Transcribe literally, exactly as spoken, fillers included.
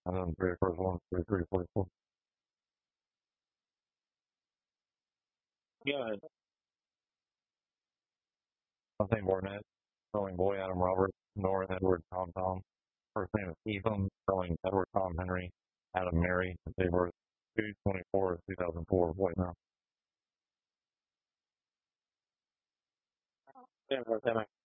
And then three, first one, three, three, four, four. Yeah, Nothing Barnett, spelling Boy Adam Robert, Nora Edward Tom Tom. First name is Ethan, spelling Edward Tom Henry, Adam Mary, and date of birth two twenty-four two thousand four, white male. Yeah,